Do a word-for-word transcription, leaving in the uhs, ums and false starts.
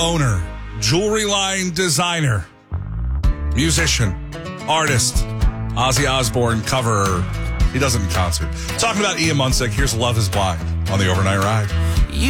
owner, jewelry line designer, musician, artist, Ozzy Osbourne cover. He does it in concert. Talking about Ian Munsick, here's Love is Blind on the Overnight Ride.